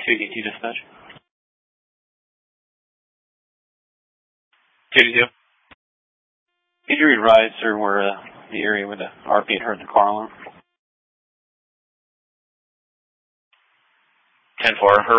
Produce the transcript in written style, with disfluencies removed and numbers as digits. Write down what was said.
2D2 dispatch. 2D2. Could you read rise, sir, where the area where the RP had heard the car alarm? 10-4.